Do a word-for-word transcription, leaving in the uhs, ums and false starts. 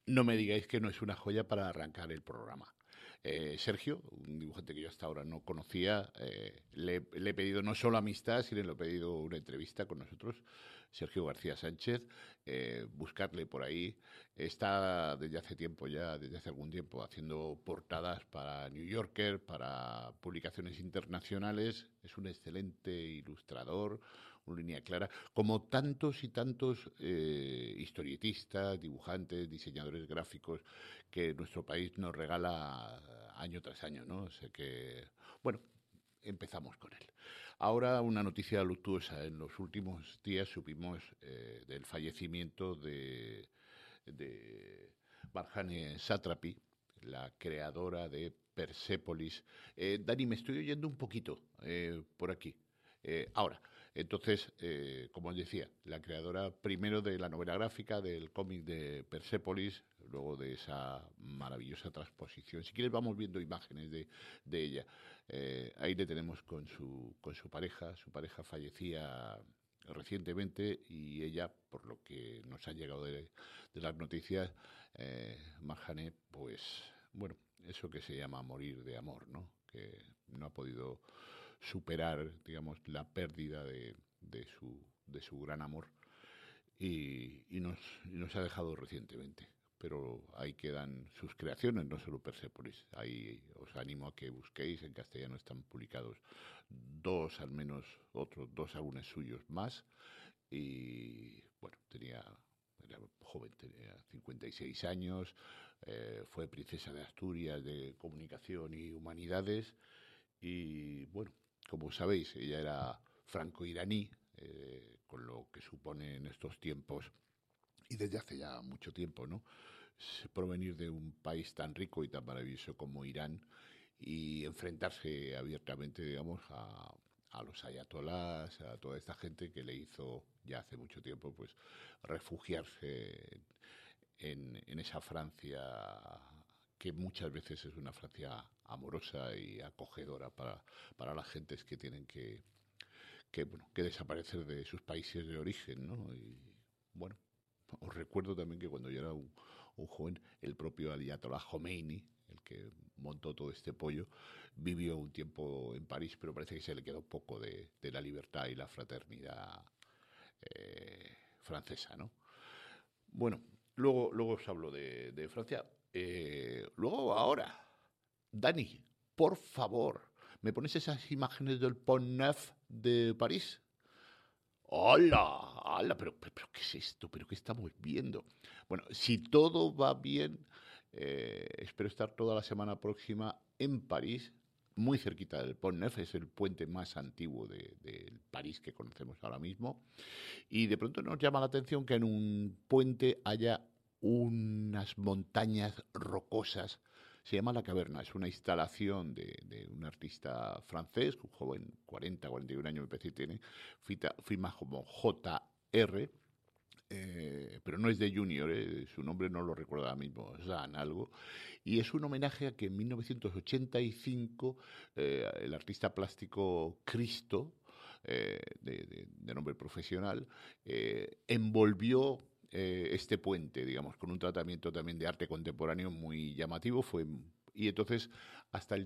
no me digáis que no es una joya para arrancar el programa. Eh, Sergio, un dibujante que yo hasta ahora no conocía, eh, le, le he pedido no solo amistad, sino le he pedido una entrevista con nosotros, Sergio García Sánchez, eh, buscarle por ahí. Está desde hace tiempo ya, desde hace algún tiempo, haciendo portadas para New Yorker, para publicaciones internacionales. Es un excelente ilustrador, una línea clara, como tantos y tantos eh, historietistas, dibujantes, diseñadores gráficos que nuestro país nos regala año tras año, ¿no? O sea que, bueno, empezamos con él. Ahora una noticia luctuosa. En los últimos días supimos eh, del fallecimiento de, de Marjane Satrapi, la creadora de Persepolis. Eh, Dani, me estoy oyendo un poquito eh, por aquí. Eh, ahora, entonces, eh, como os decía, la creadora primero de la novela gráfica, del cómic de Persepolis, luego de esa maravillosa transposición. Si quieres, vamos viendo imágenes de, de ella. Eh, ahí le tenemos con su, con su pareja. Su pareja fallecía recientemente y ella, por lo que nos ha llegado de, de las noticias, eh, Marjane, pues, bueno, eso que se llama morir de amor, ¿no? Que no ha podido superar, digamos, la pérdida de, de, su, de su gran amor y, y, nos, y nos ha dejado recientemente. Pero ahí quedan sus creaciones, no solo Persepolis. Ahí os animo a que busquéis, en castellano están publicados dos, al menos otros dos álbumes suyos más. Y bueno, tenía, era joven, tenía cincuenta y seis años, eh, fue princesa de Asturias de Comunicación y Humanidades. Y bueno, como sabéis, ella era franco-iraní, eh, con lo que supone en estos tiempos, y desde hace ya mucho tiempo, ¿no? Provenir de un país tan rico y tan maravilloso como Irán y enfrentarse abiertamente, digamos, a, a los ayatolás, a toda esta gente que le hizo ya hace mucho tiempo, pues, refugiarse en, en esa Francia que muchas veces es una Francia amorosa y acogedora para, para las gentes que tienen que, que, bueno, que desaparecer de sus países de origen, ¿no? Y bueno, os recuerdo también que cuando yo era un, un joven, el propio Ayatollah Khomeini, el que montó todo este pollo, vivió un tiempo en París, pero parece que se le quedó poco de, de la libertad y la fraternidad eh, francesa, ¿no? Bueno, luego, luego os hablo de, de Francia. Eh, luego, ahora, Dani, por favor, ¿me pones esas imágenes del Pont Neuf de París? ¡Hola! ¡Hola! Pero, pero, pero, ¿qué es esto? ¿Pero qué estamos viendo? Bueno, si todo va bien, eh, espero estar toda la semana próxima en París, muy cerquita del Pont Neuf, es el puente más antiguo de, de París que conocemos ahora mismo. Y de pronto nos llama la atención que en un puente haya unas montañas rocosas. Se llama La Caverna, es una instalación de, de un artista francés, un joven, cuarenta, cuarenta y un años me parece que tiene, fita- firma como J R, eh, pero no es de Junior, eh, su nombre no lo recuerdo ahora mismo, Zan algo, y es un homenaje a que en mil novecientos ochenta y cinco eh, el artista plástico Cristo, eh, de, de- de nombre profesional, eh, envolvió eh, este puente, digamos, con un tratamiento también de arte contemporáneo muy llamativo, fue, y entonces hasta el